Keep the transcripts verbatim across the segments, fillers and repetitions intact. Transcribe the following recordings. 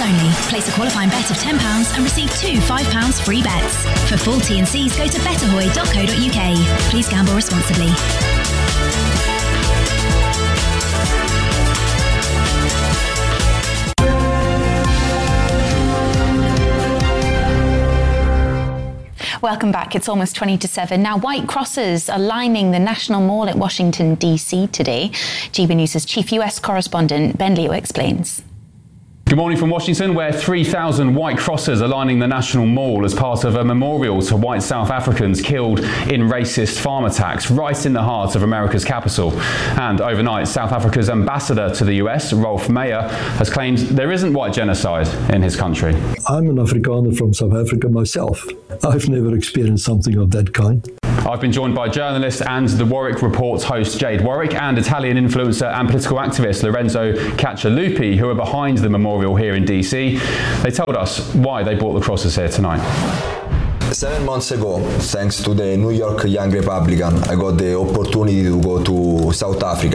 only. Place a qualifying bet of ten pounds and receive two five pounds free bets. For full T and Cs, go to betterhoy dot co dot uk. Please gamble responsibly. Welcome back. It's almost twenty to seven. Now, white crosses are lining the National Mall at Washington, D C today. G B News' chief U S correspondent, Ben Leo, explains. Good morning from Washington, where three thousand white crosses are lining the National Mall as part of a memorial to white South Africans killed in racist farm attacks right in the heart of America's capital. And overnight, South Africa's ambassador to the U S, Rolf Meyer, has claimed there isn't white genocide in his country. I'm an Afrikaner from South Africa myself. I've never experienced something of that kind. I've been joined by journalist and the Warwick Report's host Jade Warwick and Italian influencer and political activist Lorenzo Caccialupi, who are behind the memorial here in D C. They told us why they brought the crosses here tonight. Seven months ago, thanks to the New York Young Republican, I got the opportunity to go to South Africa.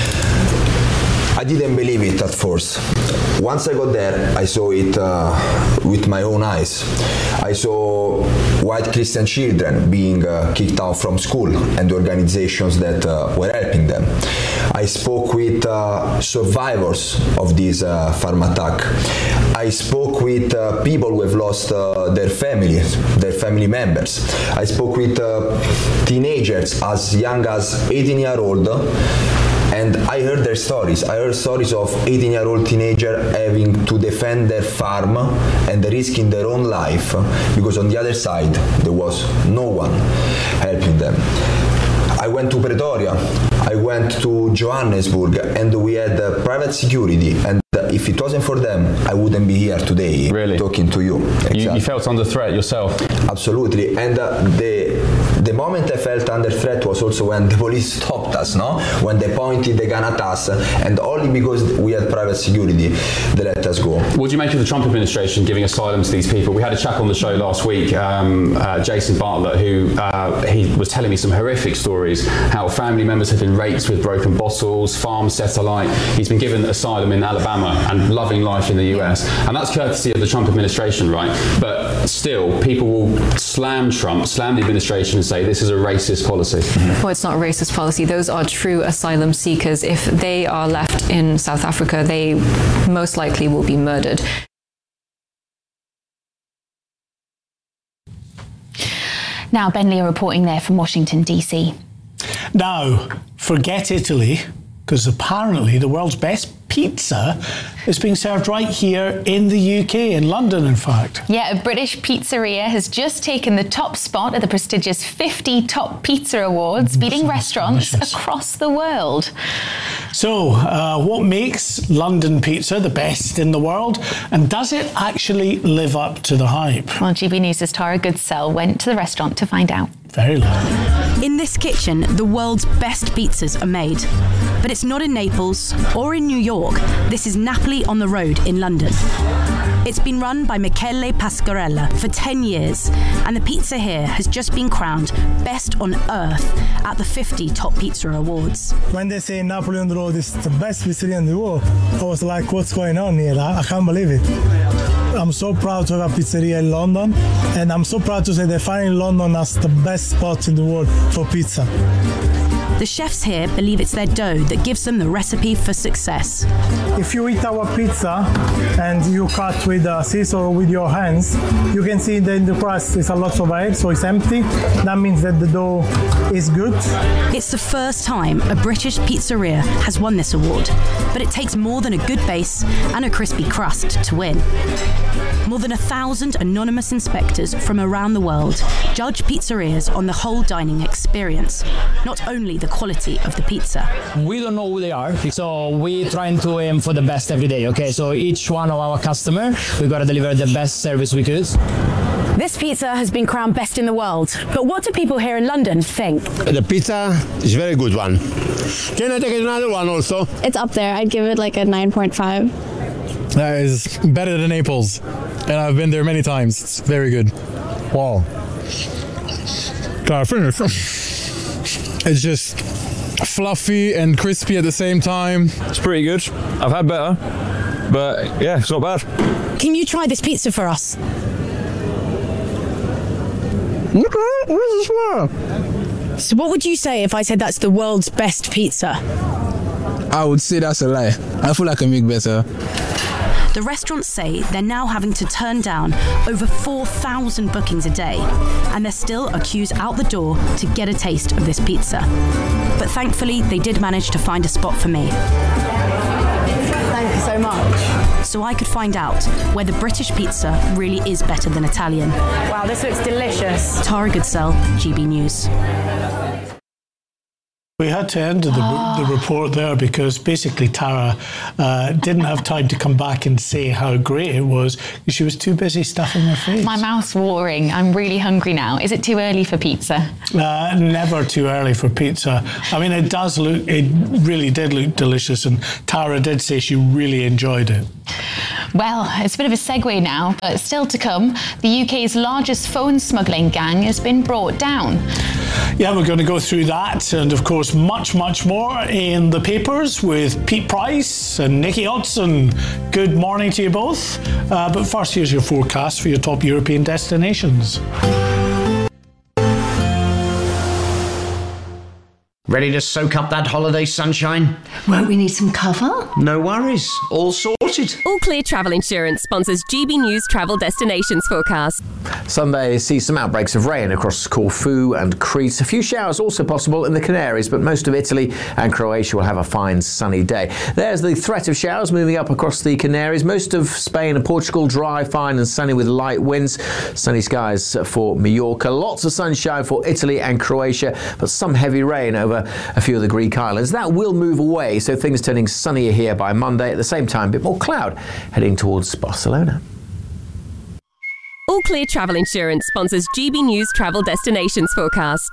I didn't believe it at first. Once I got there, I saw it uh, with my own eyes. I saw white Christian children being uh, kicked out from school and the organizations that uh, were helping them. I spoke with uh, survivors of this uh, farm attack. I spoke with uh, people who have lost uh, their families, their family members. I spoke with uh, teenagers as young as eighteen years old. And I heard their stories. I heard stories of eighteen-year-old teenagers having to defend their farm and risking their own life because on the other side there was no one helping them. I went to Pretoria, I went to Johannesburg, and we had uh, private security. And if it wasn't for them, I wouldn't be here today really? talking to you. Exactly. You, you felt under threat yourself? Absolutely. And uh, the the moment I felt under threat was also when the police stopped us, no? When they pointed the gun at us, and only because we had private security, they let us go. What do you make of the Trump administration giving asylum to these people? We had a chap on the show last week, um, uh, Jason Bartlett, who uh, he was telling me some horrific stories, how family members have been raped with broken bottles, farms set alight. He's been given asylum in Alabama and loving life in the U S. And that's courtesy of the Trump administration, right? But still, people will slam Trump, slam the administration and say this is a racist policy. Well, it's not a racist policy. Those are true asylum seekers. If they are left in South Africa, they most likely will be murdered. Now, Ben Leo reporting there from Washington, D C. Now, forget Italy, because apparently the world's best pizza is being served right here in the U K, in London, in fact. Yeah, a British pizzeria has just taken the top spot at the prestigious fifty Top Pizza Awards, mm, beating restaurants delicious. across the world. So, uh, what makes London pizza the best in the world? And does it actually live up to the hype? Well, G B News' Tara Goodsell went to the restaurant to find out. Very lovely. In this kitchen, the world's best pizzas are made. But it's not in Naples or in New York. This is Napoli on the Road in London. It's been run by Michele Pasquarella for ten years, and the pizza here has just been crowned Best on Earth at the fifty Top Pizza Awards. When they say Napoli on the Road is the best pizzeria in the world, I was like, what's going on here? I can't believe it. I'm so proud to have a pizzeria in London, and I'm so proud to say they find London as the best spot in the world for pizza. The chefs here believe it's their dough that gives them the recipe for success. If you eat our pizza and you cut with a scissor or with your hands, you can see that in the crust is a lot of air, so it's empty. That means that the dough is good. It's the first time a British pizzeria has won this award, but it takes more than a good base and a crispy crust to win. More than a thousand anonymous inspectors from around the world judge pizzerias on the whole dining experience, not only the quality of the pizza. We don't know who they are, so we're trying to aim for the best every day, okay? So each one of our customer, we gotta deliver the best service we could. This pizza has been crowned best in the world, but what do people here in London think? The pizza is a very good one. Can I take another one also? It's up there. I'd give it like a nine point five. That is better than Naples, and I've been there many times. It's very good. Wow. Gotta finish. It's just fluffy and crispy at the same time. It's pretty good. I've had better, but yeah, it's not bad. Can you try this pizza for us? So what would you say if I said that's the world's best pizza? I would say that's a lie. I feel like I make better. The restaurants say they're now having to turn down over four thousand bookings a day, and there still are queues out the door to get a taste of this pizza. But thankfully, they did manage to find a spot for me. Thank you so much. So I could find out whether British pizza really is better than Italian. Wow, this looks delicious. Tara Goodsell, G B News. We had to end the, oh. the report there because basically Tara uh, didn't have time to come back and say how great it was because she was too busy stuffing her face. My mouth's watering. I'm really hungry now. Is it too early for pizza? Uh, never too early for pizza. I mean, it does look, it really did look delicious, and Tara did say she really enjoyed it. Well, it's a bit of a segue now, but still to come, the U K's largest phone smuggling gang has been brought down. Yeah, we're going to go through that and, of course, much, much more in the papers with Pete Price and Nikki Hodson. Good morning to you both. Uh, but first, here's your forecast for your top European destinations. Ready to soak up that holiday sunshine? Won't we need some cover? No worries. All sorted. All Clear Travel Insurance sponsors G B News Travel Destinations forecast. Sunday sees some outbreaks of rain across Corfu and Crete. A few showers also possible in the Canaries, but most of Italy and Croatia will have a fine sunny day. There's the threat of showers moving up across the Canaries. Most of Spain and Portugal dry, fine and sunny with light winds. Sunny skies for Mallorca. Lots of sunshine for Italy and Croatia, but some heavy rain over a few of the Greek islands. That will move away, so things turning sunnier here by Monday. At the same time, a bit more cloud heading towards Barcelona. All Clear Travel Insurance sponsors G B News Travel Destinations forecast.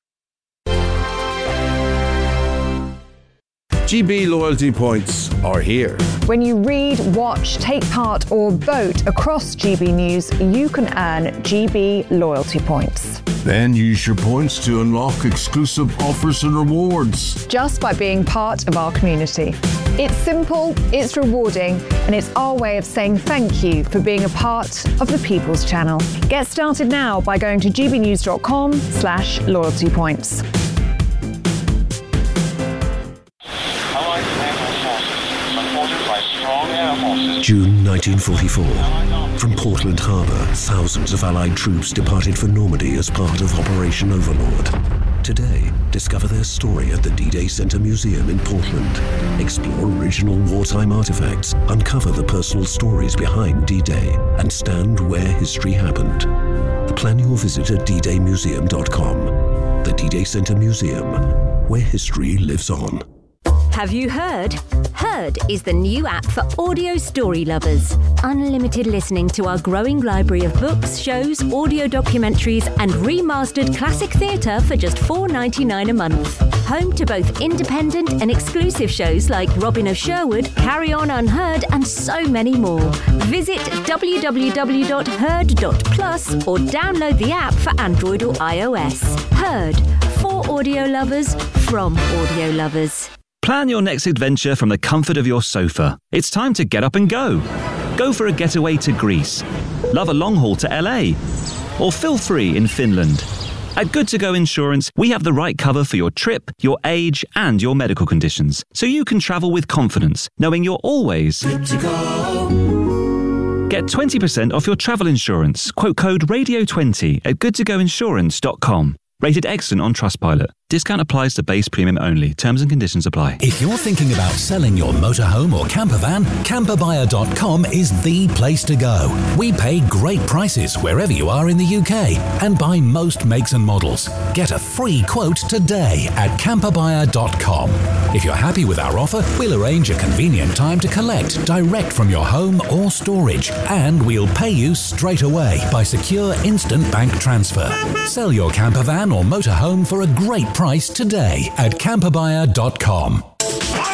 G B loyalty points are here. When you read, watch, take part or vote across G B News, you can earn G B loyalty points. Then use your points to unlock exclusive offers and rewards. Just by being part of our community. It's simple, it's rewarding, and it's our way of saying thank you for being a part of the People's Channel. Get started now by going to gbnews.com slash loyalty points. June nineteen forty-four. From Portland Harbour, thousands of Allied troops departed for Normandy as part of Operation Overlord. Today, discover their story at the D-Day Center Museum in Portland. Explore original wartime artifacts, uncover the personal stories behind D-Day, and stand where history happened. Plan your visit at d day museum dot com. The D-Day Center Museum, where history lives on. Have you heard? Heard is the new app for audio story lovers. Unlimited listening to our growing library of books, shows, audio documentaries, and remastered classic theatre for just four dollars ninety-nine a month. Home to both independent and exclusive shows like Robin of Sherwood, Carry On Unheard, and so many more. Visit w w w dot heard dot plus or download the app for Android or iOS. Heard, for audio lovers, from audio lovers. Plan your next adventure from the comfort of your sofa. It's time to get up and go. Go for a getaway to Greece. Love a long haul to L A. Or feel free in Finland. At Good To Go Insurance, we have the right cover for your trip, your age, and your medical conditions, so you can travel with confidence, knowing you're always good to go. Get twenty percent off your travel insurance. Quote code radio twenty at good to go insurance dot com. Rated excellent on Trustpilot. Discount applies to base premium only. Terms and conditions apply. If you're thinking about selling your motorhome or camper van, camper buyer dot com is the place to go. We pay great prices wherever you are in the U K and buy most makes and models. Get a free quote today at camper buyer dot com. If you're happy with our offer, we'll arrange a convenient time to collect direct from your home or storage, and we'll pay you straight away by secure instant bank transfer. Sell your camper van or motorhome for a great price today at camper buyer dot com.